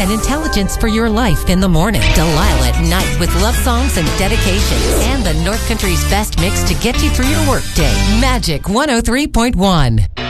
and intelligence for your life in the morning. Delilah at night with love songs and dedication. And the North Country's best mix to get you through your workday. Magic 103.1.